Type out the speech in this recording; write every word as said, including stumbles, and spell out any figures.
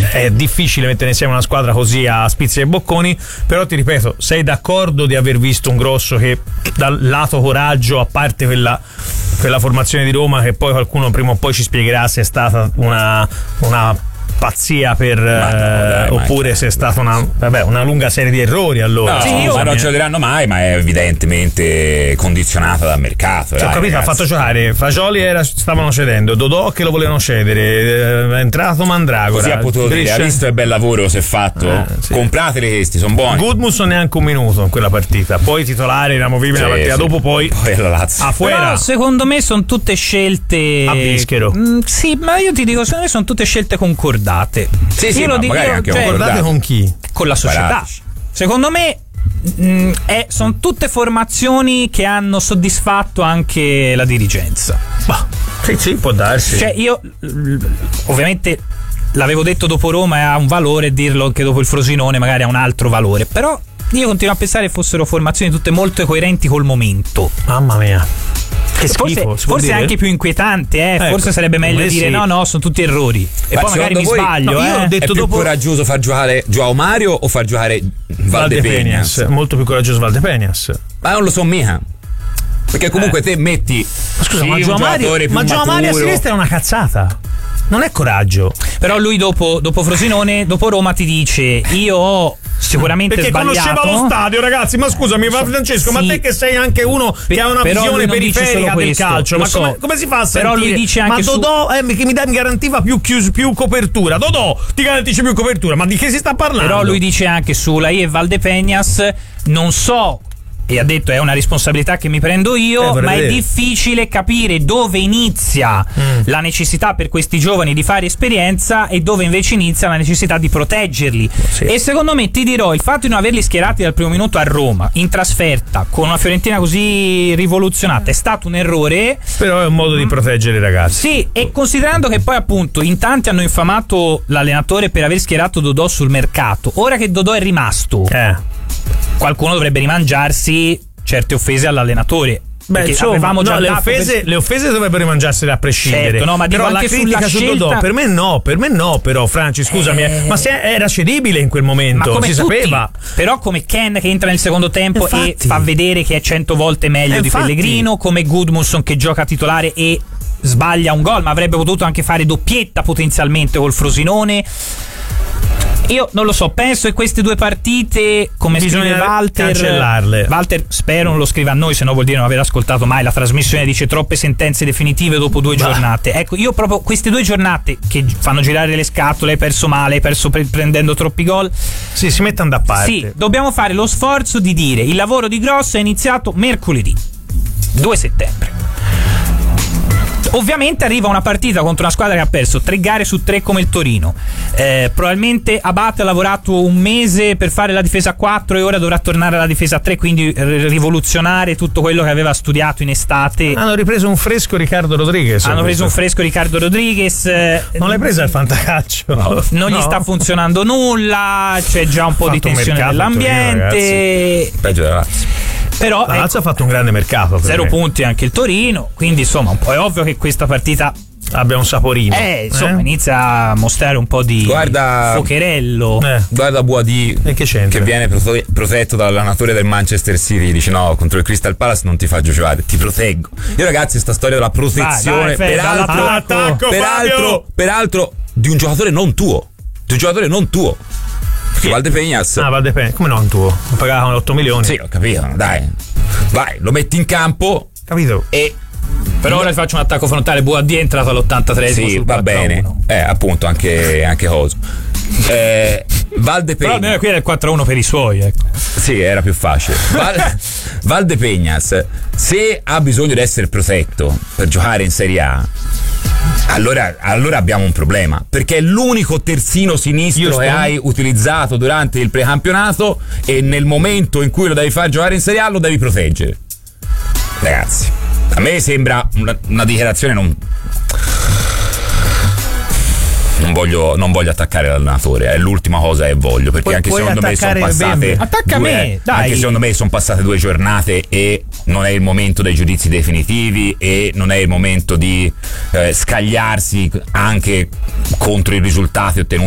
è difficile mettere insieme una squadra così a spizzi e bocconi, però ti ripeto, sei d'accordo di aver visto un Grosso che dal lato coraggio, a parte quella, quella formazione di Roma che poi qualcuno prima o poi ci spiegherà se è stata una, una pazzia per ma no, dai, eh, oppure se è stata una, vabbè, una lunga serie di errori, allora no, sì, io, ma non ce lo diranno mai, ma è evidentemente condizionata dal mercato. Cioè, ho capito, ha fatto giocare Fagioli, era, stavano cedendo Dodò che lo volevano cedere, è entrato Mandragora, così ha potuto dire, ha visto il bel lavoro si è fatto, eh, sì. Comprateli questi, sono buoni. Gudmundsson neanche un minuto in quella partita, poi titolare, inamovibile, sì, la partita sì. Dopo poi poi la Lazio a fuera. Secondo me sono tutte scelte a Bischero. Mm, sì, ma io ti dico, secondo me sono tutte scelte concordate. Sì, sì, io ma lo dico, magari anche cioè, concordate con chi? Con la società. Paratici. Secondo me mh, è, sono tutte formazioni che hanno soddisfatto anche la dirigenza. Bah, sì, sì, può darsi. Cioè io ovviamente l'avevo detto dopo Roma e ha un valore, dirlo anche dopo il Frosinone magari ha un altro valore, però io continuo a pensare che fossero formazioni tutte molto coerenti col momento. Mamma mia, che schifo, forse, forse è anche più inquietante, eh? Ecco, forse sarebbe meglio dire sì. no no sono tutti errori e ma poi magari mi voi, sbaglio. No, eh? io ho detto è più dopo... coraggioso far giocare Joao Mario o far giocare Valdepeñas? Molto più coraggioso Valdepeñas. Ma non lo so mica, perché comunque eh. te metti ma scusa, sì, ma Joao Mario, ma Joao Mario a sinistra è una cazzata, non è coraggio. Però lui dopo, dopo Frosinone, dopo Roma ti dice io ho sicuramente perché sbagliato, conosceva lo stadio, ragazzi, ma scusami, ma Francesco, sì. ma te che sei anche uno che Pe- ha una visione periferica del calcio, ma so. come, come si fa a sentire? Però lui dice anche ma Dodò su... eh, che mi, dà, mi garantiva più, chius, più copertura, Dodò ti garantisce più copertura, ma di che si sta parlando? Però lui dice anche su Lai e Valdepeñas non so, e ha detto è una responsabilità che mi prendo io, eh, ma è difficile capire dove inizia mm. la necessità per questi giovani di fare esperienza e dove invece inizia la necessità di proteggerli. Sì. E secondo me, ti dirò, il fatto di non averli schierati dal primo minuto a Roma in trasferta con una Fiorentina così rivoluzionata è stato un errore, però è un modo mm. di proteggere i ragazzi. Sì, e considerando che poi appunto in tanti hanno infamato l'allenatore per aver schierato Dodò sul mercato, ora che Dodò è rimasto eh. qualcuno dovrebbe rimangiarsi certe offese all'allenatore. Beh, insomma, avevamo già no, le, offese, per... le offese dovrebbero rimangiarsene a prescindere. Certo, no, ma però la critica su scelta... Dodò per me no, per me no, però Franci, scusami, eh... ma se era cedibile in quel momento, ma come si tutti, sapeva. Però come Ken che entra nel secondo tempo infatti. e fa vedere che è cento volte meglio eh, di infatti. Pellegrino, come Gudmundsson che gioca titolare e sbaglia un gol, ma avrebbe potuto anche fare doppietta potenzialmente col Frosinone. Io non lo so, penso che queste due partite, come bisogna scrive Walter, cancellarle. Walter spero non lo scriva a noi, se no vuol dire non aver ascoltato mai la trasmissione, dice troppe sentenze definitive dopo due bah. giornate. Ecco, io proprio queste due giornate che fanno girare le scatole, hai perso male, hai perso pre- prendendo troppi gol. Sì, si mettano da parte. Sì, dobbiamo fare lo sforzo di dire il lavoro di Grosso è iniziato mercoledì due settembre. Ovviamente arriva una partita contro una squadra che ha perso tre gare su tre come il Torino. Eh, probabilmente Abate ha lavorato un mese per fare la difesa a quattro e ora dovrà tornare alla difesa a tre, quindi rivoluzionare tutto quello che aveva studiato in estate. Hanno ripreso un fresco Riccardo Rodriguez. Hanno preso un fresco Riccardo Rodriguez. Non l'hai presa il fantacalcio? No. Non no. gli sta funzionando nulla, c'è già un po' Fatto di tensione nell'ambiente. Torino, peggio della Lazio. Però la Lazio ha fatto un grande mercato. Zero me. punti anche il Torino, quindi insomma un po' è ovvio che questa partita abbia un saporino. Eh, insomma, eh? inizia a mostrare un po' di guarda, focherello. Eh. Guarda Boadì che, che viene prote- protetto dall'allenatore del Manchester City. Dice no, contro il Crystal Palace non ti faccio giocare, ti proteggo. Io ragazzi, sta storia della protezione, vai, vai, peraltro, attacco, peraltro, peraltro di un giocatore non tuo, di un giocatore non tuo. Sì. Valdepeñas. Ah, Valdepeñas, come non tuo? Lo pagavano otto milioni. Sì, ho capito, dai. Vai, lo metti in campo. Capito? E però ora ti faccio un attacco frontale. Boadì è entrato all'ottantatreesimo. Sì, va bene. Eh, appunto, anche anche Coso. Eh, Valdepeñas. Però almeno qui era il quattro a uno per i suoi, ecco. Sì, era più facile. Val- Valdepeñas, se ha bisogno di essere protetto per giocare in Serie A, allora, allora abbiamo un problema, perché è l'unico terzino sinistro Houston. Che hai utilizzato durante il precampionato e nel momento in cui lo devi far giocare in Serie A lo devi proteggere. Ragazzi, a me sembra una, una dichiarazione non non voglio, non voglio attaccare l'allenatore, è l'ultima cosa che voglio, perché Pu- anche secondo me sono passate attacca due, me, dai. Anche secondo me sono passate due giornate e non è il momento dei giudizi definitivi e non è il momento di eh, scagliarsi anche contro i risultati ottenuti